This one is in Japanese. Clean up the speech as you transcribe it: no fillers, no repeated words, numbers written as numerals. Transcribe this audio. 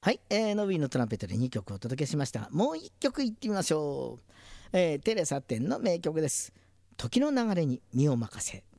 はい、ノビーのトランペットで2曲お届けしましたが、もう1曲いってみましょう。テレサ・テンの名曲です。時の流れに身を任せ。